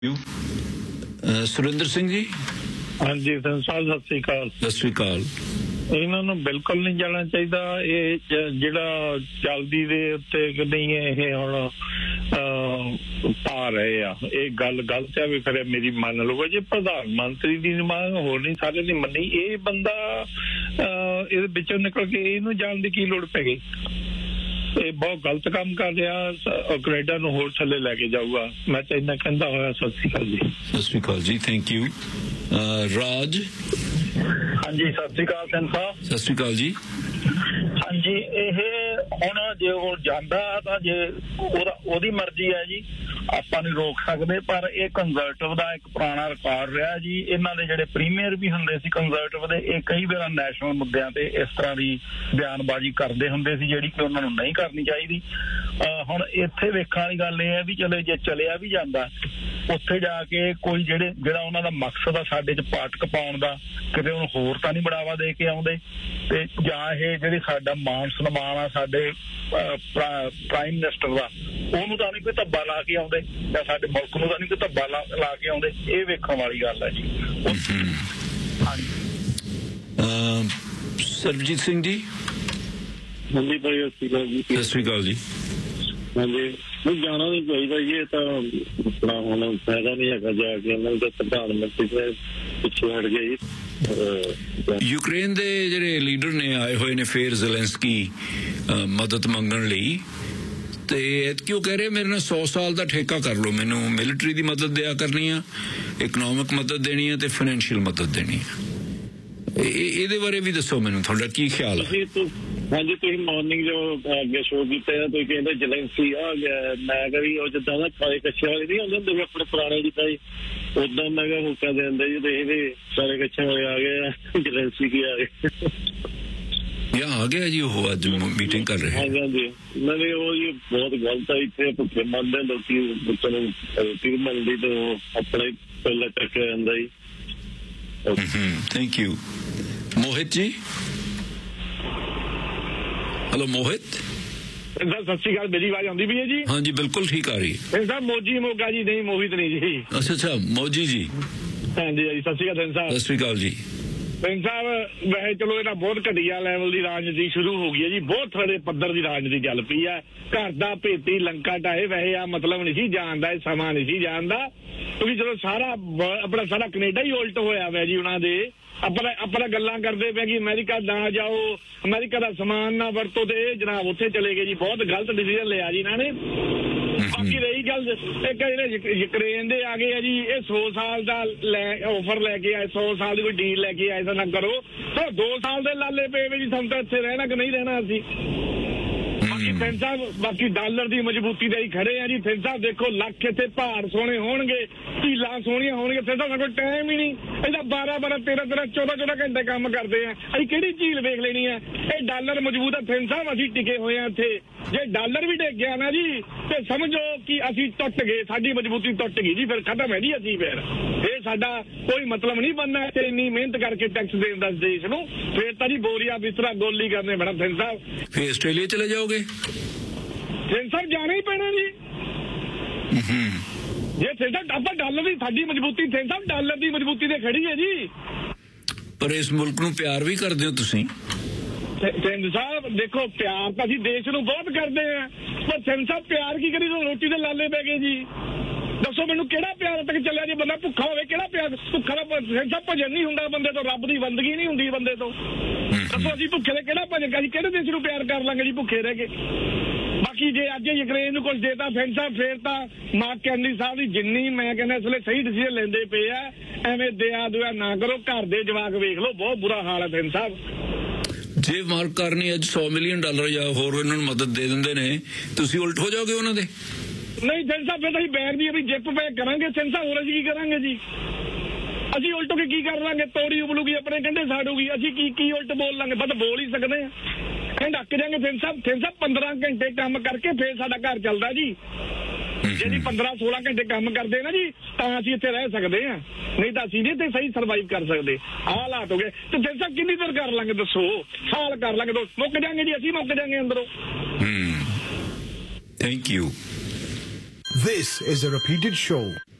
ਸੁਰਿੰਦਰ ਸਿੰਘ ਜੀ। ਹਾਂਜੀ ਸਾਹਿਬ ਸਤਿ ਸ੍ਰੀ ਅਕਾਲ। ਸਤਿ ਸ੍ਰੀ ਅਕਾਲ। ਇਹਨਾਂ ਨੂੰ ਬਿਲਕੁਲ ਨਹੀਂ ਜਾਣਾ ਚਾਹੀਦਾ। ਇਹ ਜਿਹੜਾ ਚੱਲਦੀ ਦੇ ਉੱਤੇ ਨਹੀਂ ਇਹ ਹੁਣ ਪਾ ਰਹੇ ਆ, ਇਹ ਗੱਲ ਗਲਤ ਹੈ। ਵੀ ਫਿਰ ਮੇਰੀ ਮੰਨ ਲਓ ਜੇ ਪ੍ਰਧਾਨ ਮੰਤਰੀ ਦੀ ਮੰਗ ਹੋਰ ਨਹੀਂ ਸਾਰੇ ਦੀ ਮੰਨੀ, ਇਹ ਬੰਦਾ ਇਹਦੇ ਵਿੱਚੋਂ ਨਿਕਲ ਕੇ ਇਹਨੂੰ ਜਾਣ ਦੀ ਕੀ ਲੋੜ ਪੈ ਗਈ? ਇਹ ਬਹੁਤ ਗਲਤ ਕੰਮ ਕਰ ਰਿਹਾ, ਕੈਨੇਡਾ ਨੂੰ ਹੋਰ ਥੱਲੇ ਲੈ ਕੇ ਜਾਊਗਾ। ਮੈਂ ਤਾਂ ਇੰਨਾ ਕਹਿੰਦਾ ਹੋਇਆ। ਸਤਿ ਸ੍ਰੀ ਅਕਾਲ ਜੀ। ਸਤਿ ਸ੍ਰੀ ਅਕਾਲ ਜੀ, ਥੈਂਕ ਯੂ। ਰਾਜ। ਹਾਂਜੀ ਸਤਿ ਸ੍ਰੀ ਅਕਾਲ ਸਿੰਘ ਸਾਹਿਬ। ਸਤਿ ਸ੍ਰੀ ਅਕਾਲ ਜੀ। ਹਾਂਜੀ ਇਹ ਹੁਣ ਜੇ ਉਹ ਜਾਂਦਾ ਤਾਂ ਜੇ ਉਹਦੀ ਮਰਜ਼ੀ ਹੈ ਜੀ, ਆਪਾਂ ਨਹੀਂ ਰੋਕ ਸਕਦੇ। ਪਰ ਇਹ ਕੰਜ਼ਰਵੇਟਿਵ ਦਾ ਇੱਕ ਪੁਰਾਣਾ ਰਿਕਾਰਡ ਰਿਹਾ ਜੀ। ਇਹਨਾਂ ਦੇ ਜਿਹੜੇ ਪ੍ਰੀਮੀਅਰ ਵੀ ਹੁੰਦੇ ਸੀ ਕੰਜ਼ਰਵੇਟਿਵ ਦੇ, ਇਹ ਕਈ ਵਾਰ ਨੈਸ਼ਨਲ ਮੁੱਦਿਆਂ ਤੇ ਇਸ ਤਰ੍ਹਾਂ ਦੀ ਬਿਆਨਬਾਜ਼ੀ ਕਰਦੇ ਹੁੰਦੇ ਸੀ ਜਿਹੜੀ ਕਿ ਉਹਨਾਂ ਨੂੰ ਨਹੀਂ ਕਰਨੀ ਚਾਹੀਦੀ। ਹੁਣ ਇੱਥੇ ਵੇਖਣ ਵਾਲੀ ਗੱਲ ਇਹ ਹੈ ਵੀ ਚਲੇ ਜੇ ਚਲਿਆ ਵੀ ਜਾਂਦਾ ਉੱਥੇ ਜਾ ਕੇ ਕੋਈ ਜਿਹੜਾ ਉਹਨਾਂ ਦਾ ਮਕਸਦ ਆ ਸਾਡੇ 'ਚ ਪਾਟਕ ਪਾਉਣ ਦਾ, ਕਿਤੇ ਉਹਨੂੰ ਹੋਰ ਤਾਂ ਨਹੀਂ ਬੜਾਵਾ ਦੇ ਕੇ ਆਉਂਦੇ। ਤੇ ਜਾਂ ਇਹ ਜਿਹੜੇ ਸਾਡਾ ਮਾਨ ਸਨਮਾਨ ਆ ਸਾਡੇ ਪ੍ਰਾਈਮ ਮਿਨਿਸਟਰ ਦਾ, ਉਹਨੂੰ ਤਾਂ ਨਹੀਂ ਕੋਈ ਧੱਬਾ ਲਾ ਕੇ ਆਉਂਦੇ, ਜਾਂ ਸਾਡੇ ਮੁਲਕ ਨੂੰ ਤਾਂ ਨਹੀਂ ਕੋਈ ਧੱਬਾ ਲਾ ਕੇ ਆਉਂਦੇ। ਇਹ ਵੇਖਣ ਵਾਲੀ ਗੱਲ ਹੈ ਜੀ। ਹਾਂਜੀ ਸਰਬਜੀਤ ਸਿੰਘ ਜੀ। ਹਾਂਜੀ ਭਾਈ ਸਤਿ ਸ੍ਰੀ ਅਕਾਲ ਜੀ। ਹਾਂਜੀ ਜਾਣਾ ਨਹੀਂ ਚਾਹੀਦਾ ਜੀ। ਇਹ ਤਾਂ ਹੁਣ ਫਾਇਦਾ ਨਹੀਂ ਹੈਗਾ ਜਾ ਕੇ। ਉਹਨਾਂ ਦਾ ਪ੍ਰਧਾਨ ਮੰਤਰੀ ਨੇ ਪਿੱਛੇ ਹਟ ਗਿਆ ਜੀ। ਯੂਕਰੇਨ ਦੇ ਜਿਹੜੇ ਲੀਡਰ ਨੇ ਆਏ ਹੋਏ ਨੇ ਫੇਰ ਜ਼ੈਲੈਂਸਕੀ ਮਦਦ ਮੰਗਣ ਲਈ, ਤੇ ਕਿਉਂ ਕਹਿ ਰਹੇ ਮੇਰੇ ਨਾਲ 100 ਸਾਲ ਦਾ ਠੇਕਾ ਕਰ ਲਓ, ਮੈਨੂੰ ਮਿਲਟਰੀ ਦੀ ਮਦਦ ਦਿਆ ਕਰਨੀ ਆ, ਇਕਨੋਮਿਕ ਮਦਦ ਦੇਣੀ ਆ ਤੇ ਫਾਈਨੈਂਸ਼ੀਅਲ ਮਦਦ ਦੇਣੀ ਆ। ਇਹਦੇ ਬਾਰੇ ਵੀ ਦੱਸੋ ਮੈਨੂੰ, ਤੁਹਾਡਾ ਕੀ ਖਿਆਲ ਹੈ? ਹਾਂਜੀ ਤੁਸੀਂ ਮਾਰਨਿੰਗ ਜੋ ਅੱਗੇ ਸ਼ੋਅ ਕੀਤਾ ਤੁਸੀਂ ਕਹਿੰਦੇ ਜ਼ੈਲੈਂਸਕੀ ਆ ਗਿਆ, ਮੈਂ ਕਰੀ ਉਹ ਜਿੱਦਾਂ ਦਾ ਕਾਲੇ ਕੱਛੇ ਵਾਲੇ ਨਹੀਂ ਹੁੰਦੇ ਹੁੰਦੇ ਆਪਣੇ ਪੁਰਾਣੇ ਜਿੱਦਾਂ ਜੀ, ਉਦਾਂ ਮੈਂ ਕਿਹਾ ਹੁੱਕਾ ਦੇ ਦਿੰਦੇ ਜੀ। ਤੇ ਇਹਦੇ ਕਾਲੇ ਕੱਛੇ ਵਾਲੇ ਆ ਗਏ ਆ, ਜ਼ੈਲੈਂਸਕੀ ਆ ਗਏ ਆ ਗਿਆ ਜੀ। ਉਹ ਅੱਜ ਮੀਟਿੰਗ ਕਰ ਰਹੇ। ਹਾਂਜੀ ਹਾਂਜੀ ਨਹੀਂ ਉਹ ਜੀ ਬਹੁਤ ਗਲਤ ਹੈ। ਇੱਥੇ ਭੁੱਖੇ ਮਰਦੇ ਲੋਕੀ, ਬੱਚਿਆਂ ਨੂੰ ਰੋਟੀ ਮਿਲਦੀ ਤੇ ਉਹ ਆਪਣਾ ਹੀ ਪਹਿਲਾਂ ਚੱਕਿਆ ਜਾਂਦਾ ਜੀ। Thank you. ਮੋਹਿਤ ਜੀ। ਹੈਲੋ ਮੋਹਿਤ। ਸਤਿ ਸ਼੍ਰੀ ਅਕਾਲ। ਮੇਰੀ ਆਵਾਜ਼ ਆਉਂਦੀ ਵੀ ਹੈ ਜੀ? ਹਾਂਜੀ ਬਿਲਕੁਲ ਠੀਕ ਆ ਰਹੀ ਹੈ। ਸਾਹਿਬ ਮੋਜੀ ਮੋਗਾ ਜੀ, ਨਹੀਂ ਮੋਹਿਤ ਨਹੀਂ ਜੀ। ਅੱਛਾ ਮੋਜੀ ਜੀ। ਹਾਂਜੀ ਹਾਂਜੀ ਸਤਿ ਸ਼੍ਰੀ ਅਕਾਲ ਸਾਹਿਬ। ਸਤਿ ਸ਼੍ਰੀ ਅਕਾਲ ਜੀ। ਸਿੰਘ ਸਾਹਿਬ ਵੈਸੇ ਚਲੋ ਇਹਦਾ ਬਹੁਤ ਘਟੀਆ ਲੈਵਲ ਦੀ ਰਾਜਨੀਤੀ ਸ਼ੁਰੂ ਹੋ ਗਈ ਹੈ ਜੀ। ਬਹੁਤ ਥੋੜੇ ਪੱਧਰ ਦੀ ਰਾਜਨੀਤੀ ਚੱਲ ਪਈ ਹੈ। ਘਰ ਦਾ ਭੇਤੀ ਲੰਕਾ ਢਾਹੇ, ਵੈਸੇ ਆ ਮਤਲਬ ਨਹੀਂ ਸੀ ਜਾਣਦਾ, ਇਹ ਸਮਾਂ ਨਹੀਂ ਸੀ ਜਾਣਦਾ। ਕਿਉਂਕਿ ਚਲੋ ਆਪਣਾ ਸਾਰਾ ਕੈਨੇਡਾ ਹੀ ਉਲਟ ਹੋਇਆ ਵੈ ਜੀ। ਉਹਨਾਂ ਦੇ ਆਪਣਾ ਗੱਲਾਂ ਕਰਦੇ ਪਏ ਕਿ ਅਮਰੀਕਾ ਨਾ ਜਾਓ, ਅਮਰੀਕਾ ਦਾ ਸਮਾਨ ਨਾ ਵਰਤੋ, ਤੇ ਇਹ ਜਨਾਬ ਉੱਥੇ ਚਲੇ ਗਏ ਜੀ। ਬਹੁਤ ਗਲਤ ਡਿਸੀਜਨ ਲਿਆ ਜੀ ਇਹਨਾਂ ਨੇ। ਬਾਕੀ ਰਹੀ ਗੱਲ ਇੱਕ ਜਿਹੜੇ ਯੂਕਰੇਨ ਦੇ ਆ ਗਏ ਆ ਜੀ, ਇਹ 100 ਸਾਲ ਦਾ ਆਫਰ ਲੈ ਕੇ ਆਏ, 100 ਸਾਲ ਦੀ ਕੋਈ ਡੀਲ ਲੈ ਕੇ ਆਏ ਤਾਂ ਨਾ ਕਰੋ। 2 ਸਾਲ ਦੇ ਲਾਲੇ ਪਏ ਵੀ ਜੀ, ਸਾਨੂੰ ਤਾਂ ਇੱਥੇ ਰਹਿਣਾ ਕਿ ਨਹੀਂ ਰਹਿਣਾ ਅਸੀਂ। ਬਾਕੀ ਸਿੰਘ ਸਾਹਿਬ ਬਾਕੀ ਡਾਲਰ ਦੀ ਮਜ਼ਬੂਤੀ ਦੇ ਹੀ ਖੜੇ ਆ ਜੀ। ਸਿੰਘ ਸਾਹਿਬ ਦੇਖੋ ਲੱਖ ਇੱਥੇ ਪਹਾੜ ਸੋਹਣੇ ਹੋਣਗੇ, ਝੀਲਾਂ ਸੋਹਣੀਆਂ ਹੋਣਗੀਆਂ, ਸਿੰਘ ਸਾਹਿਬ ਕੋਈ ਟਾਈਮ ਹੀ ਨਹੀਂ। ਇਹਦਾ 12 13 14 ਘੰਟੇ ਕੰਮ ਕਰਦੇ ਆ, ਅਸੀਂ ਕਿਹੜੀ ਝੀਲ ਵੇਖ ਲੈਣੀ ਆ? ਇਹ ਡਾਲਰ ਮਜ਼ਬੂਤ ਆ ਸਿੰਘ ਸਾਹਿਬ, ਅਸੀਂ ਟਿਕੇ ਹੋਏ ਆ ਇੱਥੇ। ਜੇ ਡਾਲਰ ਵੀ ਡਿੱਗ ਗਿਆ ਨਾ ਜੀ ਤੇ ਸਮਝੋ ਕਿ ਅਸੀਂ ਟੁੱਟ ਗਏ, ਸਾਡੀ ਮਜ਼ਬੂਤੀ ਟੁੱਟ ਗਈ ਜੀ। ਫਿਰ ਖਤਮ ਹੈ ਜੀ ਅਸੀਂ। ਫਿਰ ਇਹ ਸਾਡਾ ਕੋਈ ਮਤਲਬ ਨਹੀਂ ਬਣਨਾ ਇੱਥੇ ਇੰਨੀ ਮਿਹਨਤ ਕਰਕੇ ਟੈਕਸ ਦੇਣ ਦਾ ਦੇਸ਼ ਨੂੰ। ਫਿਰ ਤਾਂ ਜੀ ਬੋਰੀਆ ਬਿਸਤਰਾ ਗੋਲੀ ਕਰਨੇ ਬੜਾ ਸਿੰਘ ਸਾਹਿਬ। ਫਿਰ ਆਸਟ੍ਰੇਲੀਆ ਚਲੇ ਜਾਓਗੇ? ਸਿੰਘ ਸਾਹਿਬ ਜਾਣਾ ਹੀ ਪੈਣਾ ਜੀ। ਜੇ ਸਿੰਘ ਸਾਹਿਬ ਆਪਾਂ ਡਾਲਰ ਦੀ ਸਾਡੀ ਮਜ਼ਬੂਤੀ ਸਿੰਘ ਸਾਹਿਬ ਡਾਲਰ ਦੀ ਮਜ਼ਬੂਤੀ ਤੇ ਖੜੀ ਹੈ ਜੀ। ਪਰ ਇਸ ਮੁਲਕ ਨੂੰ ਪਿਆਰ ਵੀ ਕਰਦੇ ਹੋ ਤੁਸੀਂ? ਸਿੰਘ ਸਾਹਿਬ ਦੇਖੋ ਪਿਆਰ ਤਾਂ ਅਸੀਂ ਦੇਸ਼ ਨੂੰ ਬਹੁਤ ਕਰਦੇ ਆ, ਪਰ ਸਿੰਘ ਸਾਹਿਬ ਪਿਆਰ ਕੀ ਕਰੀ ਰੋਟੀ ਦੇ ਲਾਲੇ ਪੈ ਗਏ ਜੀ। ਦੱਸੋ ਮੈਨੂੰ ਕਿਹੜਾ ਪਿਆਰ ਤੱਕ ਚੱਲਿਆ ਜੀ? ਬੰਦਾ ਭੁੱਖਾ ਹੋਵੇ ਕਿਹੜਾ ਪਿਆਰ? ਭੁੱਖਾ ਦਾ ਸਿੰਘ ਸਾਹਿਬ ਭਜਨ ਨਹੀਂ ਹੁੰਦਾ ਬੰਦੇ ਤੋਂ, ਰੱਬ ਦੀ ਬੰਦਗੀ ਨਹੀਂ ਹੁੰਦੀ ਬੰਦੇ ਤੋਂ। ਦੱਸੋ ਅਸੀਂ ਭੁੱਖੇ ਦੇ ਕਿਹੜਾ ਭਜਨ, ਅਸੀਂ ਕਿਹੜੇ ਦੇਸ਼ ਨੂੰ ਪਿਆਰ ਕਰ ਲਾਂਗੇ ਜੀ ਭੁੱਖੇ ਰਹਿ ਕੇ? ਬਾਕੀ ਜੇ ਅੱਜ ਯੂਕਰੇਨ ਨੂੰ ਕੁਝ ਦੇਤਾ ਸਿੰਘ ਸਾਹਿਬ, ਫੇਰ ਤਾਂ ਮਾਰਕ ਕੈਨੇਡੀ ਸਾਹਿਬ ਦੀ ਜਿੰਨੀ ਮੈਂ ਕਹਿੰਦਾ ਇਸ ਵੇਲੇ ਸਹੀ ਡਿਸੀਜਨ ਲੈਂਦੇ ਪਏ ਆ, ਐਵੇਂ ਦਿਆ ਦੁਆ ਨਾ ਕਰੋ। ਘਰ ਦੇ ਜਵਾਕ ਵੇਖ ਲਓ, ਬਹੁਤ ਬੁਰਾ ਹਾਲ ਹੈ ਸਿੰਘ ਸਾਹਿਬ। ਜੇ ਮਾਰਕ ਕਰਨੀ ਅੱਜ $100 ਮਿਲੀਅਨ ਜਾਂ ਹੋਰ ਇਹਨਾਂ ਨੂੰ ਮਦਦ ਦੇ ਦਿੰਦੇ ਨੇ, ਤੁਸੀਂ ਉਲਟ ਹੋ ਜਾਓਗੇ ਉਹਨਾਂ ਦੇ? ਨਹੀਂ ਸਿੰਘ ਸਾਹਿਬ ਫਿਰ ਅਸੀਂ ਬੈਗ ਦੀ ਆਪਣੀ ਜਿੱਪ ਪੈਕ ਕਰਾਂਗੇ ਸਿੰਘ ਸਾਹਿਬ। ਹੋਰ ਅਸੀਂ ਕੀ ਕਰਾਂਗੇ ਜੀ? ਅਸੀਂ ਉਲਟ ਕੇ ਕੀ ਕਰ ਲਾਂਗੇ? ਤੋੜੀ ਉਬਲੂਗੀ ਆਪਣੇ ਕਹਿੰਦੇ ਸਾੜੂਗੀ, ਅਸੀਂ ਕੀ ਉਲਟ ਬੋਲ ਲਾਂਗੇ? ਬਸ ਬੋਲ ਹੀ ਸਕਦੇ ਆ। ਡੱਕ ਜਾਗੇ ਸਿੰਘ ਸਾਹਿਬ। ਸਿੰਘ ਸਾਹਿਬ 15 ਘੰਟੇ ਕੰਮ ਕਰਕੇ ਫੇਰ ਸਾਡਾ ਘਰ ਚੱਲਦਾ ਜੀ। ਜੇ ਅਸੀਂ 15-16 ਘੰਟੇ ਕੰਮ ਕਰਦੇ ਨਾ ਜੀ ਤਾਂ ਅਸੀਂ ਇੱਥੇ ਰਹਿ ਸਕਦੇ ਆ, ਨਹੀਂ ਤਾਂ ਅਸੀਂ ਨਹੀਂ ਤੇ ਸਹੀ ਸਰਵਾਈਵ ਕਰ ਸਕਦੇ। ਆਹ ਹਾਲਾਤ ਹੋ ਗਏ ਤੇ ਸਿੰਘ ਸਾਹਿਬ ਕਿੰਨੀ ਦੇਰ ਕਰ ਲਾਂਗੇ ਦੱਸੋ? ਸਾਲ ਕਰ ਲਾਂਗੇ, ਮੁੱਕ ਜਾਾਂਗੇ ਜੀ, ਅਸੀਂ ਮੁੱਕ ਜਾਾਂਗੇ ਅੰਦਰੋਂ। Thank you. This is a repeated show.